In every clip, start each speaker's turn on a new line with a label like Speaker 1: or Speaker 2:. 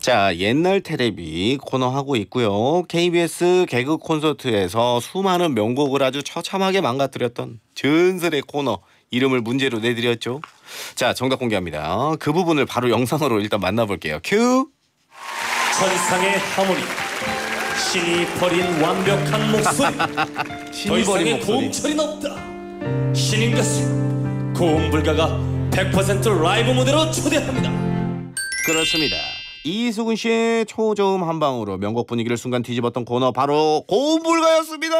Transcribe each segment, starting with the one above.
Speaker 1: 자, 옛날 테레비 코너 하고 있고요. KBS 개그 콘서트에서 수많은 명곡을 아주 처참하게 망가뜨렸던 전설의 코너 이름을 문제로 내드렸죠. 자, 정답 공개합니다. 그 부분을 바로 영상으로 일단 만나볼게요. 큐!
Speaker 2: 천상의 하모니, 신이 버린 완벽한 목소리, 더 이상의 고음처리는 없다. 신인 가수 고음 불가가 100% 라이브 무대로 초대합니다.
Speaker 1: 그렇습니다. 이수근 씨의 초저음 한 방으로 명곡 분위기를 순간 뒤집었던 코너 바로 고음불가였습니다.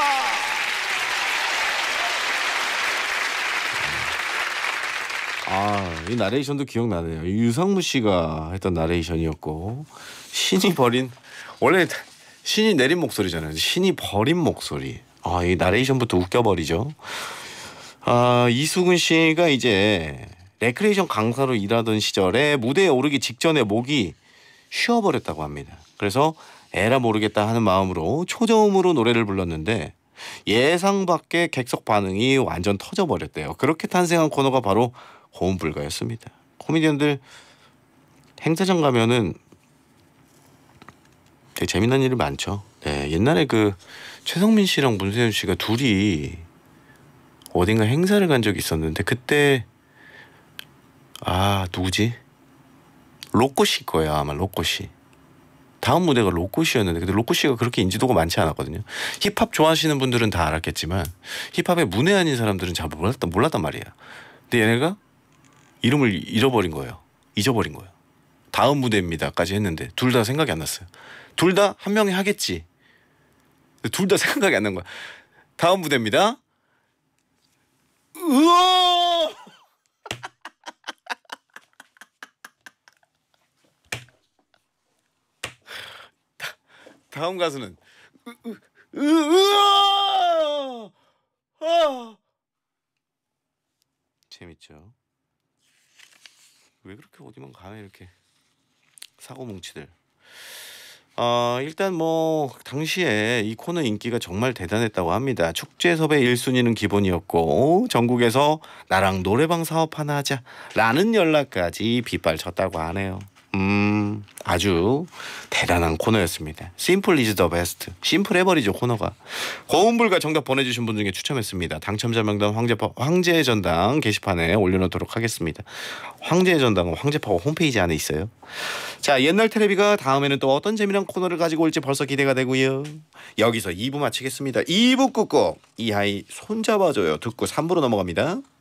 Speaker 1: 이 나레이션도 기억나네요. 유상무 씨가 했던 나레이션이었고 신이 버린 원래 신이 내린 목소리잖아요. 신이 버린 목소리. 이 나레이션부터 웃겨버리죠. 이수근 씨가 이제 레크레이션 강사로 일하던 시절에 무대에 오르기 직전에 목이 쉬어버렸다고 합니다. 그래서 에라 모르겠다 하는 마음으로 초저음으로 노래를 불렀는데 예상 밖의 객석 반응이 완전 터져버렸대요. 그렇게 탄생한 코너가 바로 고음불가였습니다. 코미디언들 행사장 가면은 되게 재미난 일이 많죠. 네, 옛날에 그 최성민 씨랑 문세윤 씨가 둘이 어딘가 행사를 간 적이 있었는데 그때 누구지? 로꼬 씨 거예요. 아마 로꼬 씨. 다음 무대가 로꼬 씨였는데 근데 로꼬 씨가 그렇게 인지도가 많지 않았거든요. 힙합 좋아하시는 분들은 다 알았겠지만 힙합에 문외 아닌 사람들은 잘 몰랐단 말이에요. 근데 얘네가 이름을 잊어버린 거예요. 다음 무대입니다까지 했는데 둘 다 생각이 안 났어요. 둘 다 한 명이 하겠지. 둘 다 생각이 안 난 거야. 다음 무대입니다. 으아! 다음 가수는 재밌죠. 왜 그렇게 어디만 가나 이렇게 사고뭉치들. 일단 뭐 당시에 이 코너 인기가 정말 대단했다고 합니다. 축제 섭외 1순위는 기본이었고 전국에서 나랑 노래방 사업 하나 하자 라는 연락까지 빗발쳤다고 하네요. 아주 대단한 코너였습니다. 심플 이즈 더 베스트. 심플해버리죠 코너가. 고음불가 정답 보내주신 분 중에 추첨했습니다. 당첨자 명단 황제의 전당 게시판에 올려놓도록 하겠습니다. 황제의 전당은 황제파워 홈페이지 안에 있어요. 자, 옛날 테레비가 다음에는 또 어떤 재미난 코너를 가지고 올지 벌써 기대가 되고요. 여기서 2부 마치겠습니다. 2부 끝곡 이하이 손잡아줘요 듣고 3부로 넘어갑니다.